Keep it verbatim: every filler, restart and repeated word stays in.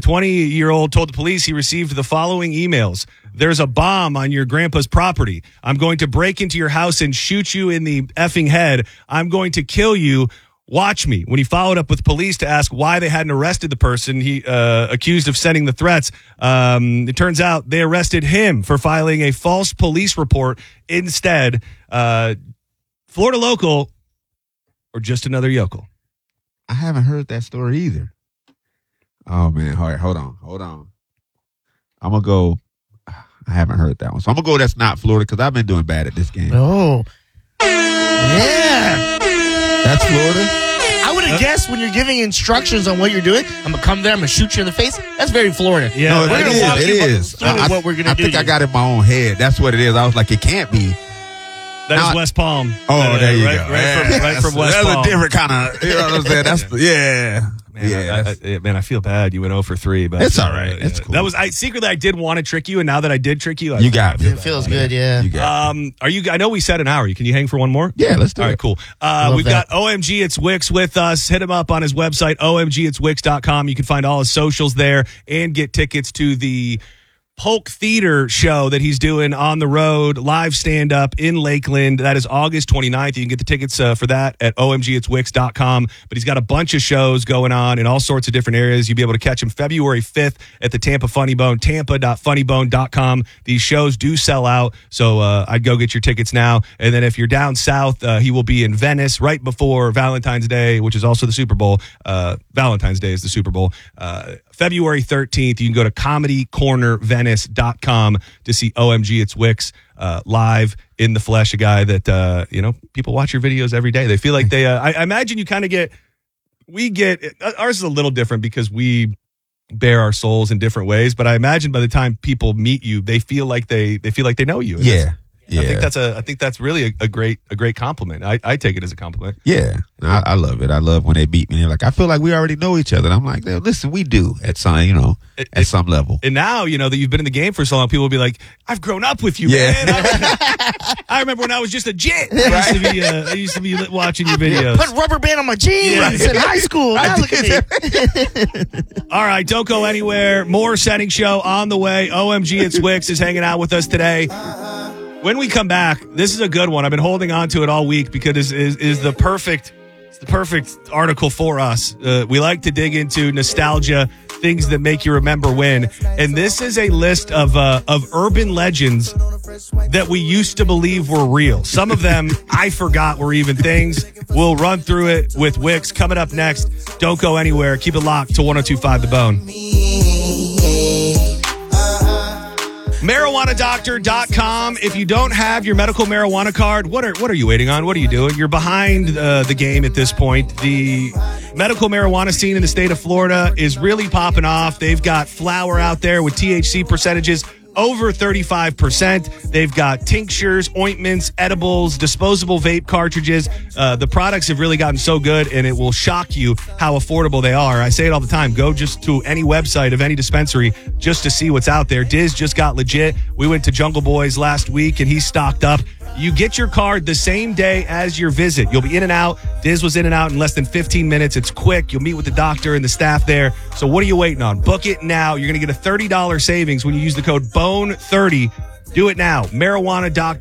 twenty-year-old told the police he received the following emails. There's a bomb on your grandpa's property. I'm going to break into your house and shoot you in the effing head. I'm going to kill you. Watch me. When he followed up with police to ask why they hadn't arrested the person he uh, accused of sending the threats, um, it turns out they arrested him for filing a false police report instead. Uh, Florida local or just another yokel? I haven't heard that story either. Oh, man. All right, hold on. Hold on. I'm going to go. I haven't heard that one. So I'm going to go that's not Florida because I've been doing bad at this game. Oh. Yeah. That's Florida? I would have guessed when you're giving instructions on what you're doing, I'm going to come there, I'm going to shoot you in the face. That's very Florida. Yeah, no, we're it gonna is. walk It you is. through I, what we're gonna I do think here. I got it in my own head. That's what it is. I was like, it can't be. That Now, is West Palm. Oh, Uh, there you right, go. Right, Yeah, from, right from West that's Palm. a different kind of, you know what I'm saying? That's the, yeah. Man, yeah. I, that's- I, I, man, I feel bad. You went zero for three, but It's all right. uh, It's yeah. cool. That was I secretly I did want to trick you, and now that I did trick you, I you got me. It feels good, yeah. You got Um, are you? I know we said an hour. Can you hang for one more? Yeah, let's do All it. right, cool. Uh, Love we've that. got O M G It's Wix with us. Hit him up on his website, O M G it's wix dot com. You can find all his socials there and get tickets to the Polk Theater show that he's doing on the road, live stand-up in Lakeland. That is August twenty-ninth. You can get the tickets uh, for that at O M G it's wix dot com. But he's got a bunch of shows going on in all sorts of different areas. You'll be able to catch him February fifth at the Tampa Funny Bone, tampa dot funny bone dot com. These shows do sell out, so uh, I'd go get your tickets now. And then if you're down south, uh, he will be in Venice right before Valentine's Day, which is also the Super Bowl. Uh, Valentine's Day is the Super Bowl. Uh, February thirteenth, you can go to comedy corner venice dot com to see O M G It's Wix uh, live in the flesh, a guy that, uh, you know, people watch your videos every day. They feel like they, uh, I, I imagine you kind of get, we get, ours is a little different because we bare our souls in different ways, but I imagine by the time people meet you, they feel like they, they feel like they know you. And Yeah. that's- Yeah. I think that's a, I think that's really a, a great, a great compliment. I, I take it as a compliment. Yeah, I, I love it. I love when they beat me. They're like, I feel like we already know each other. And I'm like, listen, we do at some, you know, It- at it- some level. And now, you know, that you've been in the game for so long, people will be like, I've grown up with you, Yeah. man. I, I remember when I was just a jit. I used to be, uh, I used to be watching your videos. Put rubber band on my jeans Yeah. in high school. Now look at me. All right, don't go anywhere. More Setting Show on the way. O M G It's Wix is hanging out with us today. When we come back, this is a good one. I've been holding on to it all week because it is, is the perfect, it's the perfect article for us. Uh, we like to dig into nostalgia, things that make you remember when, and this is a list of uh, of urban legends that we used to believe were real. Some of them I forgot were even things. We'll run through it with Wix coming up next. Don't go anywhere. Keep it locked to one oh two point five The Bone. marijuana doctor dot com. If you don't have your medical marijuana card, what are what are you waiting on? What are you doing? You're behind uh, the game at this point. The medical marijuana scene in the state of Florida is really popping off. They've got flower out there with T H C percentages over thirty-five percent. They've got tinctures, ointments, edibles, disposable vape cartridges. Uh, the products have really gotten so good, and it will shock you how affordable they are. I say it all the time. Go just to any website of any dispensary just to see what's out there. Diz just got legit. We went to Jungle Boys last week, and he's stocked up. You get your card the same day as your visit. You'll be in and out. Diz was in and out in less than fifteen minutes. It's quick. You'll meet with the doctor and the staff there. So what are you waiting on? Book it now. You're going to get a thirty dollars savings when you use the code B O N E thirty. Do it now. marijuana doc